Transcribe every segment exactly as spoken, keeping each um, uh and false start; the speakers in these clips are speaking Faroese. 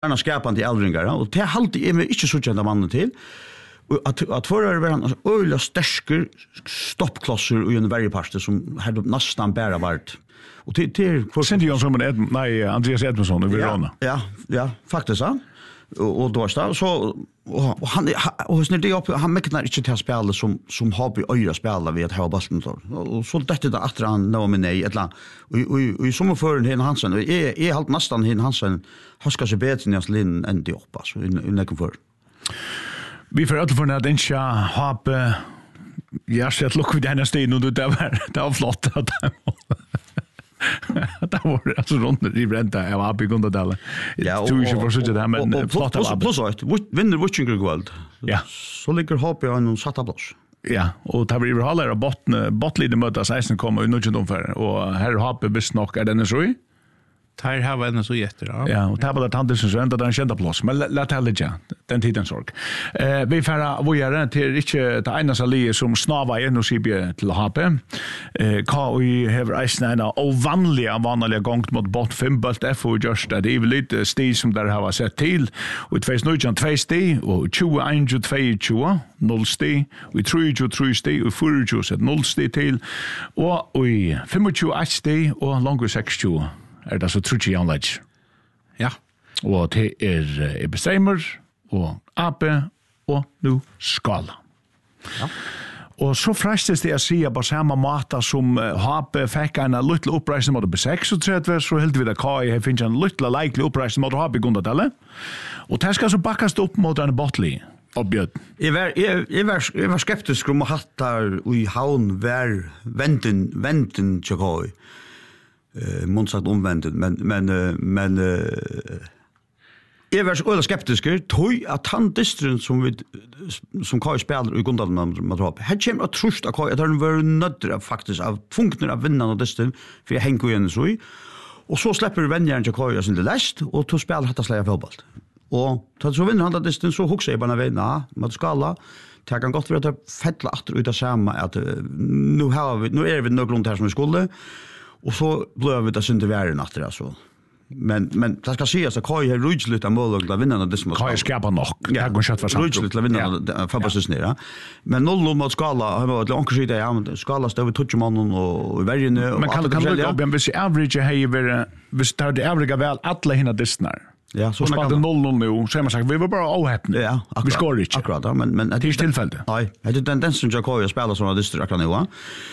gärna skapande äldringar och det halt är mig inte så kända mannen till. Och att att förra var han öliga stärker stoppklosser i en varje parste som hade nästan bara varit. Och till till Sen Jon som en nej Andreas Edmundsson i Verona. Ja, ja, faktiskt så. Och och då står så och han och sen det upp han mäknar inte till att spela som som hobby öra spela vid att ha bollen då. Och så detta det att han nå med nej ett land. Och och i sommer för den Hansen och är är halt nästan hin Hansen har ska se bättre än Linn än det upp alltså i näcken för. Vi får alla för när den ska ha jag ser att look vid den stenen och det var det var flott att det var alltså runt i renta av Abi Gundadala. Ja, och så för så det men flott av plus att vinner Witchinger Gold. Ja. Så ligger hopp på en satta plats. Ja, och tar vi över håller botten botlide möta sexton kommer nu inte för och här hoppe best nog är den så i. Tar har en så jätte då. Ja, och tar på det tanten så väntar den kända plats. Men låt helle ja. Den tiden sorg. Eh vi fara vad gör det till inte det ena salie som snava in och se till hoppe. Eh kan vi have isna och vanliga vanliga gångt mot bot fem bult F och just att det är lite stig som där har sett till och två snöjan två stig och tjugo ett två tjugo noll stig och tre tre stig och fyra tjugo noll stig till och oj tjugofem stig och långt sex tjugo. Er det så trutje on ledge. Ja. Og det er Ebestreimer og Ape og nu Skala. Ja. Og så frestes det å si på samme måte som Hape fikk en liten oppreisning mot B treksogtretti, så helt vi det Kai har finnet en liten likelig oppreisning mot Hape i Gundadale. Og det skal så bakkast opp mot en Botli. Objet. Jeg var, jeg, jeg, var, jeg var skeptisk om å hattar i havn var venten, venten til Kai. Eh uh, sagt omvänt men men uh, men uh, är väl så skeptisk tog att han distrin som vi som Kai spelar i Gundal med med drop. Här kommer att trust att Kai att han var nödra faktiskt av punkten av vinna och distrin för jag hänger igen så i. Och så släpper vänjaren till Kai sin läst och då spelar hatta släja fotboll. Och då så vinner han den distrin så huxar jag bara vinna med skala. Det kan gott vara att fettla åter ut av samma att nu har vi nu är vi nog runt här som vi skulle. Och så blev vi det synte värre natten alltså. Men men det ska sägas att Kai har rujligt att måla vinna den som Kai skapar nog. Ja, går skott för sant. Rujligt att vinna fotbollsnära. Men noll mot Skala har vi ett onkel sida ja, Skala står vi touch mannen och värjen och men kan kan du upp en viss average här vi står det average väl alla hinna distnar. Ja, så spelar det noll noll nu. Så man sagt vi var bara ohäpna. Ja, vi skor inte. Akkurat, men men det är tillfället. Nej, det är den den som jag Kai spelar såna distrar kan nu.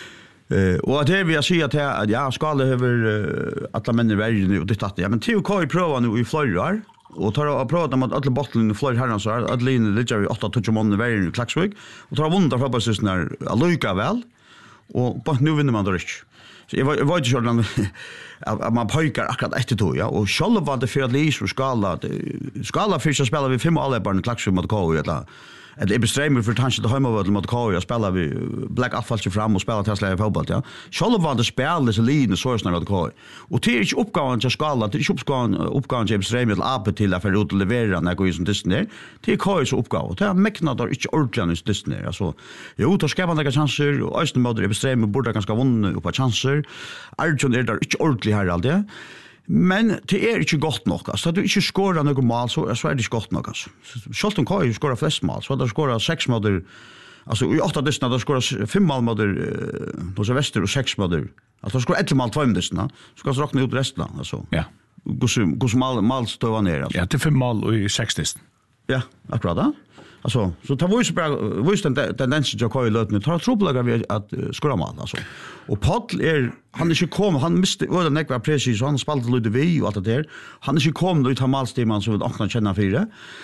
Eh och det vill jag säga att ja Skala över uh, alla män i världen och det att ja men Theo Kai prövar nu i Florida och tar och pratar med alla bottlen i Florida här så att Lina ligger i åtta touch mån i världen i Klaxvik och tar vunna för på när Aluka väl och på nu vinner man då inte. Så jag var jag var inte så att man pojkar akkurat efter då ja och själva var det för att Lisa Skala Skala fiskar spelar vi fem alla barn i Klaxvik mot Kai eller eller Ebestreimer för tanke det hemma mot Kai och spelar vi Black Alpha fram och spelar Tesla i fotboll ja. Själva var det spel så Lina så snart att Kai. Och det är inte uppgåvan till Skala, det är inte uppgåvan uppgåvan till Ebestreimer till Ape till att för att leverera när går som Disney. Det är Kais uppgåva. Det är mäkna där inte ordentligt Disney alltså. Jo, då ska man lägga chanser och Östen mot Ebestreimer borde ganska vunna upp på chanser. Arjun är där inte ordentligt här allt det. Men det är inte gott nog. Alltså du inte skorar några mål så så är det inte gott nog alltså. Schalton Kai skorar flest mål. Så där skorar sex mål. Alltså i åtta dysna där skorar fem mål mot då så väster och sex mål. Alltså skorar ett mål två dysna. Ska så räkna ut resten alltså. Ja. Gusum gusum mål mål står ner alltså. Ja, det fem mål i sex dysna. Ja, akkurat. Alltså så tar vi ju bara visst den tendensen jag Kai låt nu tar trubbelagar vi att skora mål alltså. Och Paul är han är inte kom han miste öde nekva precis han spaltade lite vi och allt det där. Han är inte kom ut har målstiman så att han känner för det.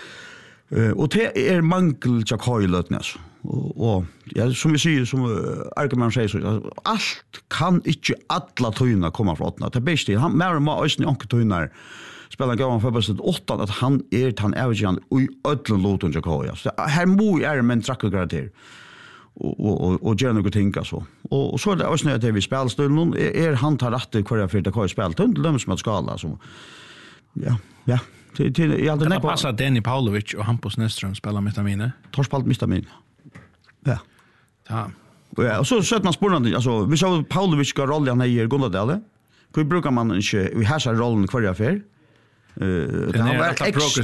Eh och det är mankel jag Kai låt nu alltså. Och och ja som vi säger som argument säger så allt kan inte alla tyna komma från åtta. Det bästa han mer mer ösn onkel tynar spelar gåvan för bara åtta att han är han avgörande i ödlan låten jag Kai. Så här mo är men trackar garanter. Och och och gör något tänka så. Och, och så är det också när det vi spelar stunden är han tar rätt i kvar för det Kai spelat till dem som att skala så. Ja, ja. Till till i alltid det passar Danny Paulovic och Hampus Näsström spelar med Tamine. Torspalt mista min. Ja. Ja. Ja, och så sätter man spännande alltså vi så Paulovic ska roll han i Gundadale. Hur brukar man inte vi har så rollen kvar affär? Eh, Den han är var alltid ex-